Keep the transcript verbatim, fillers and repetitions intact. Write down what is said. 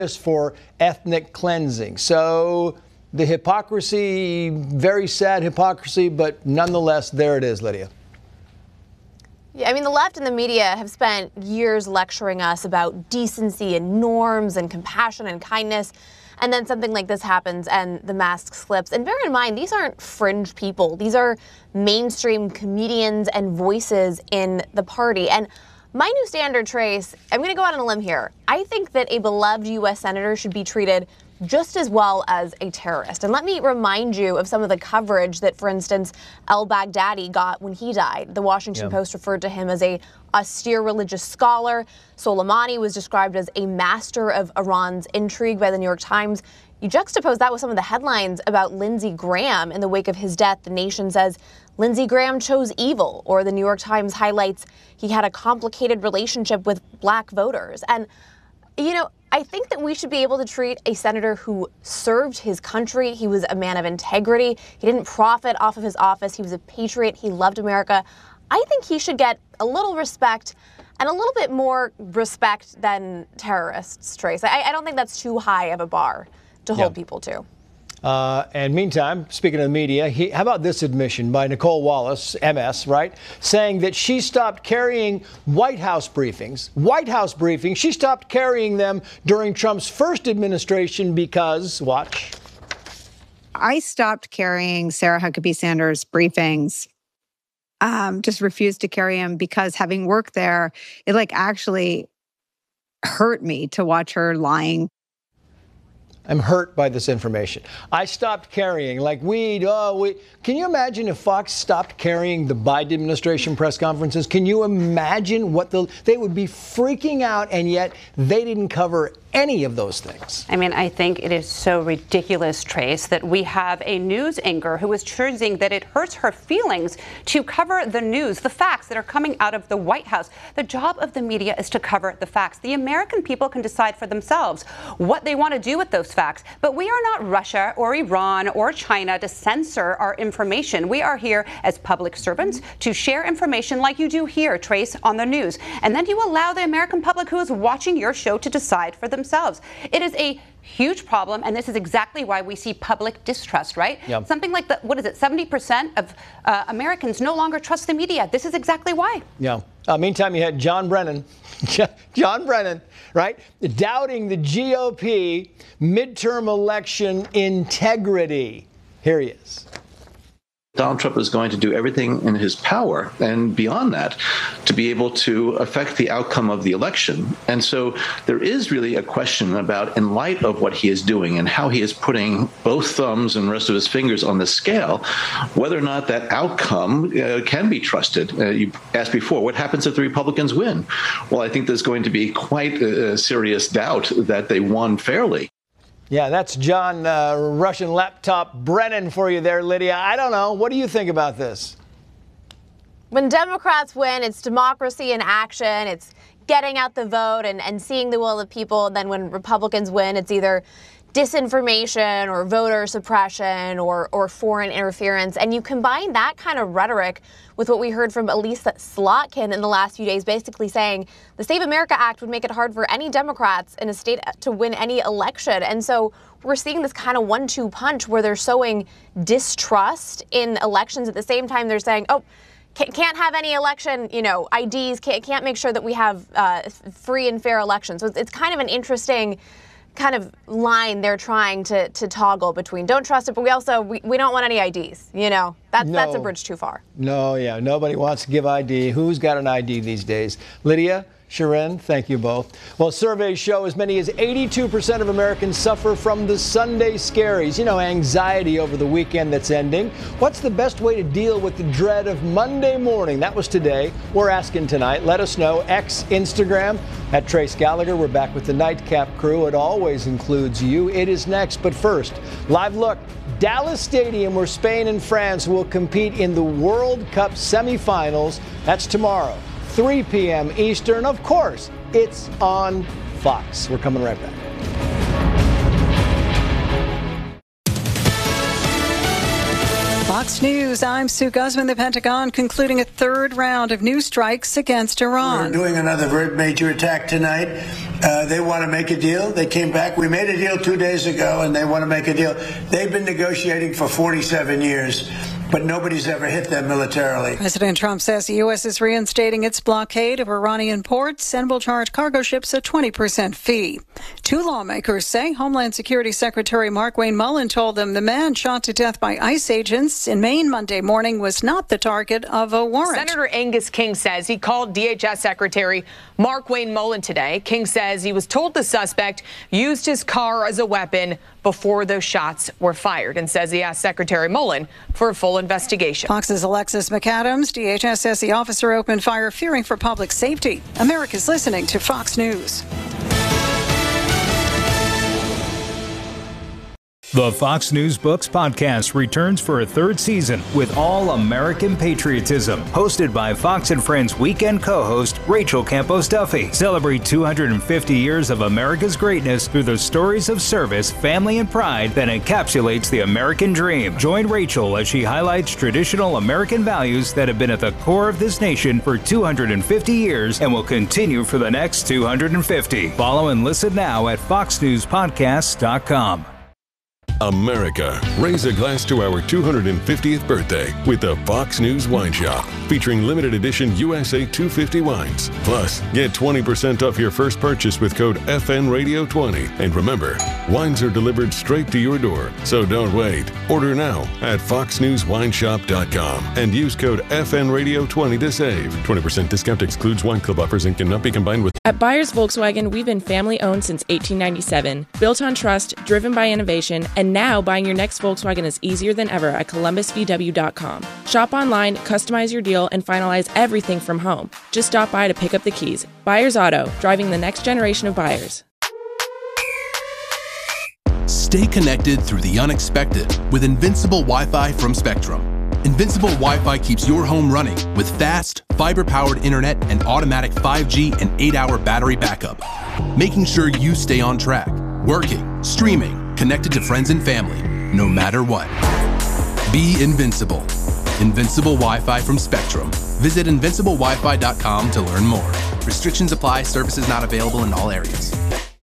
for ethnic cleansing. So the hypocrisy, very sad hypocrisy, but nonetheless, there it is, Lydia. Yeah, I mean, the left and the media have spent years lecturing us about decency and norms and compassion and kindness. And then something like this happens and the mask slips. And bear in mind, these aren't fringe people. These are mainstream comedians and voices in the party. And my new standard, Trace, I'm going to go out on a limb here. I think that a beloved U S senator should be treated just as well as a terrorist. And let me remind you of some of the coverage that, for instance, al-Baghdadi got when he died. The Washington Yeah. Post referred to him as a austere religious scholar. Soleimani was described as a master of Iran's intrigue by the New York Times. You juxtapose that with some of the headlines about Lindsey Graham in the wake of his death. The Nation says Lindsey Graham chose evil, or the New York Times highlights he had a complicated relationship with black voters. And, you know, I think that we should be able to treat a senator who served his country. He was a man of integrity. He didn't profit off of his office. He was a patriot. He loved America. I think he should get a little respect and a little bit more respect than terrorists, Trace. I, I don't think that's too high of a bar to hold Yeah. people to. Uh, and meantime, speaking of the media, he, how about this admission by Nicole Wallace, M S, right, saying that she stopped carrying White House briefings, White House briefings, she stopped carrying them during Trump's first administration because, watch. I stopped carrying Sarah Huckabee Sanders briefings, um, just refused to carry them because having worked there, it like actually hurt me to watch her lying. I'm hurt by this information. I stopped carrying, like weed, oh, we. Can you imagine if Fox stopped carrying the Biden administration press conferences? Can you imagine what the, they would be freaking out, and yet they didn't cover any of those things. I mean, I think it is so ridiculous, Trace, that we have a news anchor who is choosing that it hurts her feelings to cover the news, the facts that are coming out of the White House. The job of the media is to cover the facts. The American people can decide for themselves what they want to do with those facts. But we are not Russia or Iran or China to censor our information. We are here as public servants to share information like you do here, Trace, on the news. And then you allow the American public who is watching your show to decide for themselves. themselves. It is a huge problem, and this is exactly why we see public distrust, right? Yep. Something like, the, what is it, seventy percent of uh, Americans no longer trust the media. This is exactly why. Yeah. Uh, meantime, you had John Brennan, John Brennan, right, doubting the G O P midterm election integrity. Here he is. Donald Trump is going to do everything in his power and beyond that to be able to affect the outcome of the election. And so there is really a question about, in light of what he is doing and how he is putting both thumbs and the rest of his fingers on the scale, whether or not that outcome uh, can be trusted. Uh, you asked before, what happens if the Republicans win? Well, I think there's going to be quite a, a serious doubt that they won fairly. Yeah, that's John uh, Russian laptop Brennan for you there, Lydia. I don't know. What do you think about this? When Democrats win, it's democracy in action. It's getting out the vote and, and seeing the will of the people. And then when Republicans win, it's either disinformation or voter suppression or, or foreign interference. And you combine that kind of rhetoric with what we heard from Elisa Slotkin in the last few days, basically saying the Save America Act would make it hard for any Democrats in a state to win any election. And so we're seeing this kind of one two punch where they're sowing distrust in elections. At the same time, they're saying, oh, can't have any election, you know, I Ds, can't, can't make sure that we have uh, free and fair elections. So it's, it's kind of an interesting kind of line they're trying to to toggle between. Don't trust it, but we also, we, we don't want any I Ds, you know. That's, no. that's a bridge too far. No, yeah, nobody wants to give I D. Who's got an I D these days? Lydia, Sharon, thank you both. Well, surveys show as many as eighty-two percent of Americans suffer from the Sunday scaries, you know, anxiety over the weekend that's ending. What's the best way to deal with the dread of Monday morning? That was today. We're asking tonight. Let us know. X, Instagram, at Trace Gallagher. We're back with the Nightcap crew. It always includes you. It is next. But first, live look. Dallas Stadium, where Spain and France will compete in the World Cup semifinals. That's tomorrow. three p.m. Eastern. Of course, it's on Fox. We're coming right back. Fox News, I'm Sue Guzman. The Pentagon concluding a third round of new strikes against Iran. We're doing another very major attack tonight. Uh, they want to make a deal. They came back. We made a deal two days ago, and they want to make a deal. They've been negotiating for forty-seven years. But nobody's ever hit them militarily. President Trump says the U S is reinstating its blockade of Iranian ports and will charge cargo ships a twenty percent fee. Two lawmakers say Homeland Security Secretary Markwayne Mullin told them the man shot to death by ICE agents in Maine Monday morning was not the target of a warrant. Senator Angus King says he called D H S Secretary Markwayne Mullin today. King says he was told the suspect used his car as a weapon before those shots were fired, and says he asked Secretary Mullin for a full investigation. Fox's Alexis McAdams. D H S says the officer opened fire fearing for public safety. America's listening to Fox News. The Fox News Books podcast returns for a third season with all American patriotism. Hosted by Fox and Friends weekend co-host Rachel Campos Duffy. Celebrate two hundred fifty years of America's greatness through the stories of service, family, and pride that encapsulates the American dream. Join Rachel as she highlights traditional American values that have been at the core of this nation for two hundred fifty years and will continue for the next two hundred fifty. Follow and listen now at fox news podcasts dot com. America, raise a glass to our two hundred fiftieth birthday with the Fox News Wine Shop, featuring limited edition U S A two fifty wines. Plus, get twenty percent off your first purchase with code F N Radio twenty. And remember, wines are delivered straight to your door, so don't wait. Order now at fox news wine shop dot com and use code F N Radio twenty to save. twenty percent discount excludes wine club offers and cannot be combined with... At Byers Volkswagen, we've been family-owned since eighteen ninety-seven, built on trust, driven by innovation, and now buying your next Volkswagen is easier than ever at columbus v w dot com. Shop online, customize your deal, and finalize everything from home. Just stop by to pick up the keys. Byers Auto, driving the next generation of buyers. Stay connected through the unexpected with Invincible Wi-Fi from Spectrum. Invincible Wi-Fi keeps your home running with fast, fiber-powered internet and automatic five G and eight hour battery backup, making sure you stay on track, working, streaming, connected to friends and family, no matter what. Be invincible. Invincible Wi-Fi from Spectrum. Visit invincible wi fi dot com to learn more. Restrictions apply. Services not available in all areas.